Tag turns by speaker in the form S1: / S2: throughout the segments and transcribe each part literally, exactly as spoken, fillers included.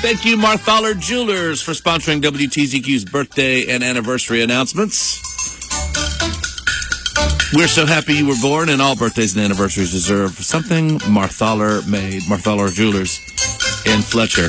S1: Thank you, Marthaler Jewelers, for sponsoring W T Z Q's birthday and anniversary announcements. We're so happy you were born, and all birthdays and anniversaries deserve something Marthaler made. Marthaler Jewelers in Fletcher.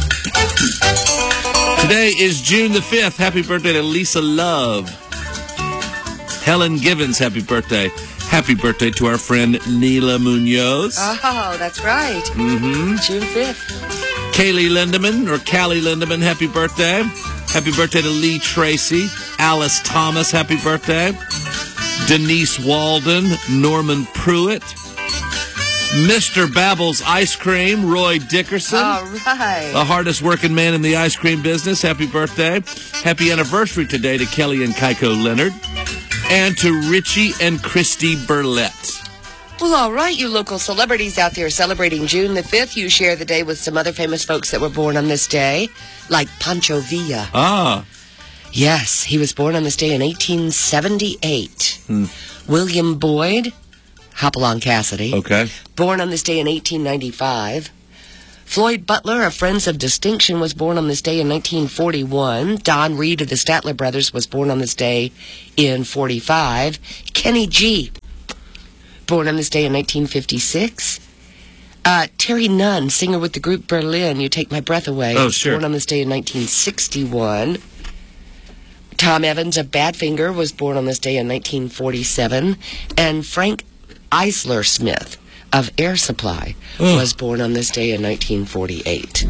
S1: Today is June the fifth. Happy birthday to Lisa Love. Helen Givens, happy birthday. Happy birthday to our friend Neela Munoz.
S2: Oh, that's right.
S1: Mm-hmm.
S2: June fifth.
S1: Kaylee Lindemann, or Callie Lindemann, happy birthday. Happy birthday to Lee Tracy. Alice Thomas, happy birthday. Denise Walden, Norman Pruitt. Mister Babble's Ice Cream, Roy Dickerson.
S2: All right.
S1: The hardest working man in the ice cream business, happy birthday. Happy anniversary today to Kelly and Kaiko Leonard. And to Richie and Christy Burlett.
S2: Well, all right, you local celebrities out there celebrating June the fifth, you share the day with some other famous folks that were born on this day, like Pancho Villa.
S1: Ah.
S2: Yes, he was born on this day in eighteen seventy-eight.
S1: Hmm.
S2: William Boyd, Hopalong Cassidy.
S1: Okay.
S2: Born on this day in eighteen ninety-five. Floyd Butler of Friends of Distinction was born on this day in nineteen forty-one. Don Reed of the Statler Brothers was born on this day in forty-five. Kenny G, born on this day in nineteen fifty-six. Uh, Terry Nunn, singer with the group Berlin, You Take My Breath Away,
S1: oh,
S2: was
S1: sure.
S2: born on this day in nineteen sixty-one. Tom Evans of Badfinger was born on this day in nineteen forty-seven. And Frank Eisler Smith of Air Supply
S1: oh.
S2: was born on this day in nineteen forty-eight.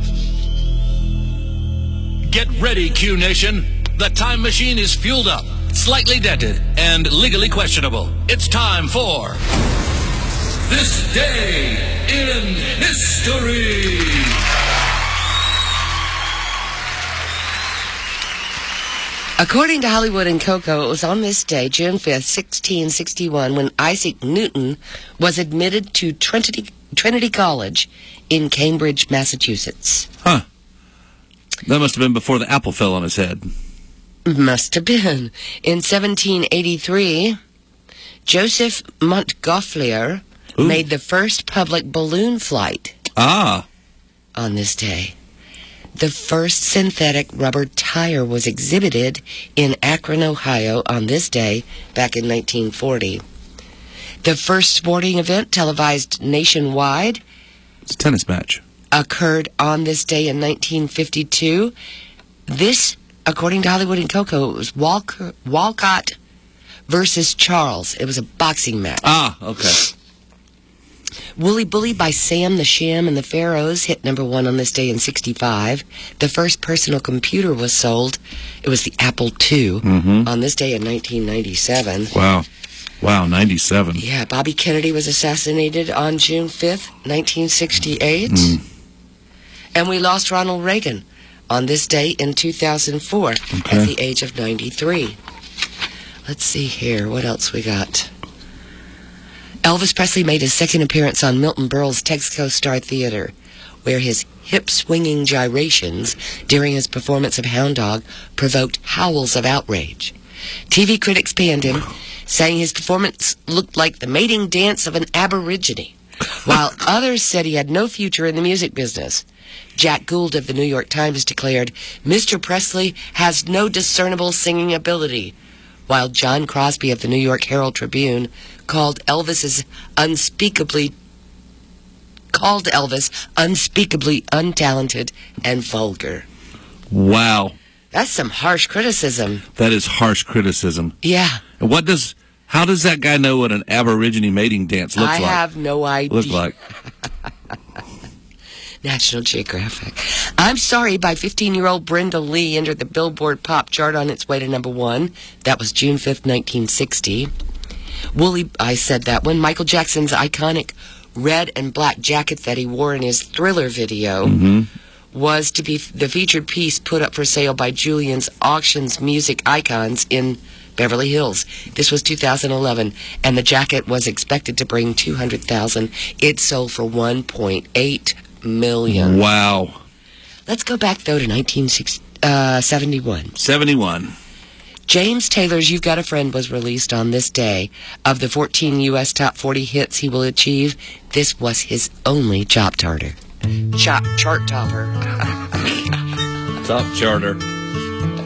S3: Get ready, Q Nation. The time machine is fueled up, slightly dented, and legally questionable. It's time for This Day in History.
S2: According to Hollywood and Coco, it was on this day, June fifth, sixteen sixty-one, when Isaac Newton was admitted to Trinity, Trinity College in Cambridge, Massachusetts.
S1: Huh. That must have been before the apple fell on his head.
S2: Must have been. In seventeen eighty-three, Joseph Montgolfier
S1: Ooh.
S2: made the first public balloon flight
S1: Ah.
S2: on this day. The first synthetic rubber tire was exhibited in Akron, Ohio on this day back in nineteen forty. The first sporting event televised nationwide
S1: It's a tennis match.
S2: occurred on this day in nineteen fifty-two. This, according to Hollywood and Coco, it was Walker, Walcott versus Charles. It was a boxing match.
S1: Ah, okay.
S2: Wooly Bully by Sam the Sham and the Pharaohs hit number one on this day in sixty-five. The first personal computer was sold. It was the Apple two
S1: mm-hmm.
S2: on this day in nineteen ninety-seven.
S1: Wow. Wow, ninety-seven.
S2: Yeah, Bobby Kennedy was assassinated on June fifth, nineteen sixty-eight. Mm. And we lost Ronald Reagan on this day in two thousand four
S1: okay.
S2: at the age of ninety-three. Let's see here. What else we got? Elvis Presley made his second appearance on Milton Berle's Texaco Star Theater, where his hip-swinging gyrations during his performance of Hound Dog provoked howls of outrage. T V critics panned him, saying his performance looked like the mating dance of an aborigine, while others said he had no future in the music business. Jack Gould of the New York Times declared, Mister Presley has no discernible singing ability, while John Crosby of the New York Herald Tribune called Elvis's unspeakably called Elvis unspeakably untalented and vulgar.
S1: Wow.
S2: That's some harsh criticism.
S1: That is harsh criticism.
S2: Yeah.
S1: And what does how does that guy know what an aborigine mating dance looks
S2: I
S1: like?
S2: I have no idea.
S1: Look like.
S2: National Geographic. I'm Sorry by fifteen-year-old Brenda Lee entered the Billboard Pop chart on its way to number one. That was June fifth, nineteen sixty. Wooly, I said that one. Michael Jackson's iconic red and black jacket that he wore in his Thriller video
S1: mm-hmm.
S2: was to be the featured piece put up for sale by Julian's Auctions Music Icons in Beverly Hills. This was two thousand eleven, and the jacket was expected to bring two hundred thousand dollars. It sold for one point eight million dollars.
S1: Wow.
S2: Let's go back, though, to nineteen seventy-one.
S1: seventy-one.
S2: James Taylor's You've Got a Friend was released on this day. Of the fourteen U S top forty hits he will achieve, this was his only chop charter. cha- chart topper.
S1: Top charter.